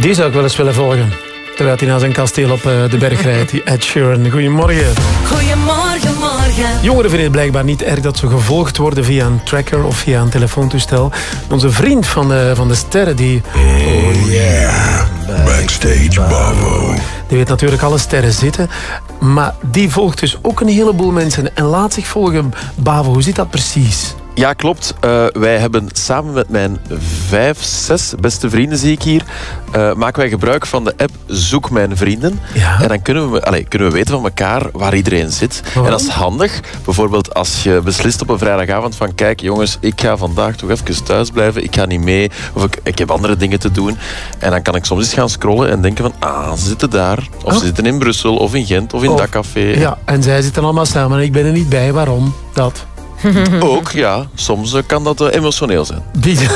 Die zou ik wel eens willen volgen. Terwijl hij naar zijn kasteel op de berg rijdt. Die Ed Sheeran. Goedemorgen. Goedemorgen, morgen. Jongeren vinden het blijkbaar niet erg dat ze gevolgd worden via een tracker of via een telefoontoestel. Onze vriend van de sterren, die... Oh yeah, Backstage Bavo. Die weet natuurlijk alle sterren zitten. Maar die volgt dus ook een heleboel mensen en laat zich volgen. Bavo, hoe zit dat precies? Ja, klopt. Wij hebben samen met mijn 5-6 beste vrienden, zie ik hier, maken wij gebruik van de app Zoek Mijn Vrienden. Ja. En dan kunnen we weten van elkaar waar iedereen zit. Oh. En dat is handig. Bijvoorbeeld als je beslist op een vrijdagavond van kijk jongens, ik ga vandaag toch even thuis blijven. Ik ga niet mee. Of ik heb andere dingen te doen. En dan kan ik soms eens gaan scrollen en denken van ze zitten daar. Of ze zitten in Brussel of in Gent of in dat café. Ja, en zij zitten allemaal samen en ik ben er niet bij. Waarom? Dat... Ook, ja. Soms kan dat emotioneel zijn.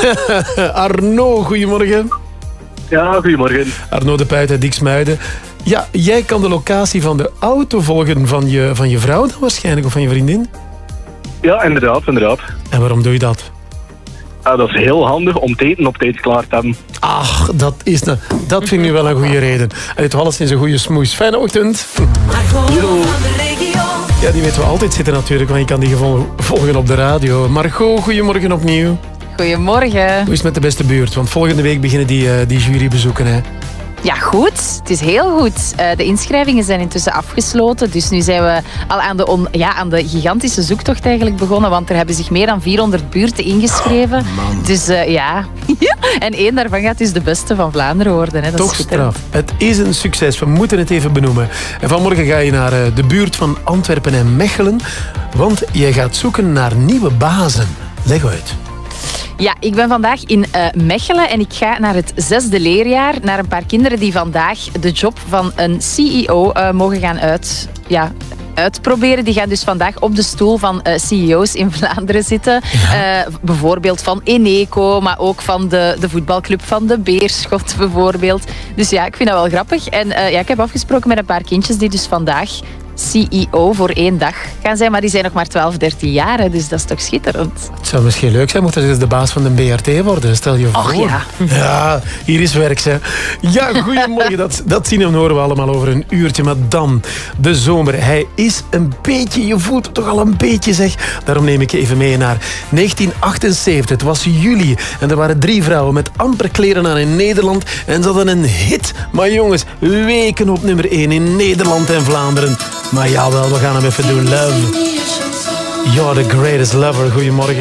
Arno, goedemorgen. Ja, goedemorgen. Arno de Puit uit Diksmuiden. Ja, jij kan de locatie van de auto volgen van je vrouw dan waarschijnlijk, of van je vriendin? Ja, inderdaad. En waarom doe je dat? Ja, dat is heel handig om het eten op tijd klaar te hebben. Ach, dat vind ik nu wel een goede reden. En dit alles is een goede smoes. Fijne ochtend. Margot van de regio. Ja, die weten we altijd zitten natuurlijk, want je kan die volgen op de radio. Margot, goedemorgen opnieuw. Goedemorgen. Hoe is het met de beste buurt? Want volgende week beginnen die jurybezoeken, hè? Ja, goed. Het is heel goed. De inschrijvingen zijn intussen afgesloten. Dus nu zijn we al aan de gigantische zoektocht eigenlijk begonnen. Want er hebben zich meer dan 400 buurten ingeschreven. Dus ja. En één daarvan gaat dus de beste van Vlaanderen worden. Hè. Dat Toch is schitterend. straf. Het is een succes. We moeten het even benoemen. En vanmorgen ga je naar de buurt van Antwerpen en Mechelen. Want je gaat zoeken naar nieuwe bazen. Leg uit. Ja, ik ben vandaag in Mechelen en ik ga naar het 6e leerjaar. Naar een paar kinderen die vandaag de job van een CEO mogen gaan uitproberen. Die gaan dus vandaag op de stoel van CEO's in Vlaanderen zitten. Ja. Bijvoorbeeld van Eneco, maar ook van de voetbalclub van de Beerschot bijvoorbeeld. Dus ja, ik vind dat wel grappig. En ik heb afgesproken met een paar kindjes die dus vandaag CEO voor 1 dag gaan zijn, maar die zijn nog maar 12, 13 jaar, hè, dus dat is toch schitterend. Het zou misschien leuk zijn, mocht ze de baas van de BRT worden, stel je voor. Och ja. Ja, hier is werk, hè. Ja, goedemorgen, dat zien en horen we allemaal over een uurtje, maar dan de zomer. Hij is een beetje, je voelt het toch al een beetje, zeg. Daarom neem ik je even mee naar 1978, het was juli en er waren 3 vrouwen met amper kleren aan in Nederland en ze hadden een hit. Maar jongens, weken op nummer 1 in Nederland en Vlaanderen. Maar jawel, we gaan hem even doen. Love. You're the greatest lover. Goedemorgen.